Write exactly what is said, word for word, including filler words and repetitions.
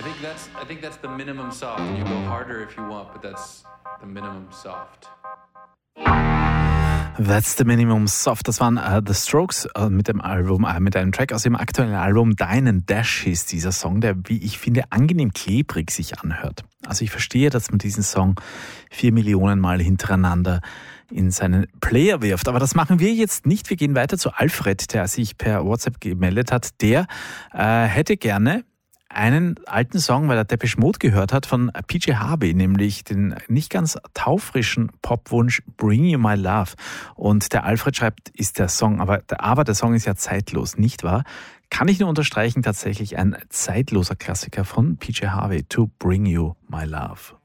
I think that's I think that's the minimum soft. You go harder if you want, but that's the minimum soft. That's the Minimum Soft. Das waren uh, The Strokes uh, mit dem Album, uh, mit einem Track aus dem aktuellen Album Dine Dash hieß dieser Song, der, wie ich finde, angenehm klebrig sich anhört. Also ich verstehe, dass man diesen Song vier Millionen Mal hintereinander in seinen Player wirft. Aber das machen wir jetzt nicht. Wir gehen weiter zu Alfred, der sich per WhatsApp gemeldet hat. Der äh, hätte gerne einen alten Song, weil er Depeche Mode gehört hat, von P J Harvey, nämlich den nicht ganz taufrischen Popwunsch Bring You My Love. Und der Alfred schreibt, ist der Song, aber der, aber der Song ist ja zeitlos, nicht wahr? Kann ich nur unterstreichen, tatsächlich ein zeitloser Klassiker von P J Harvey, To Bring You My Love.